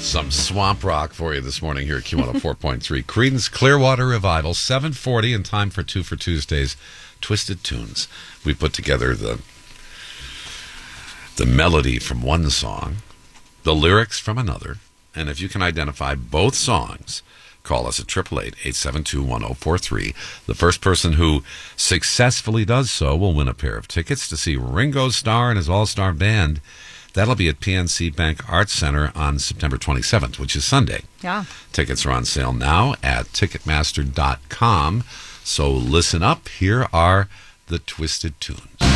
Some swamp rock for you this morning here at Q104.3. Creedence Clearwater Revival, 7:40, and time for Two for Tuesday's Twisted Tunes. We put together the melody from one song, the lyrics from another, and if you can identify both songs, call us at 888-872-1043. The first person who successfully does so will win a pair of tickets to see Ringo Starr and his all-star band. That'll be at PNC Bank Arts Center on September 27th, which is Sunday. Yeah. Tickets are on sale now at Ticketmaster.com. So listen up. Here are the Twisted Tunes.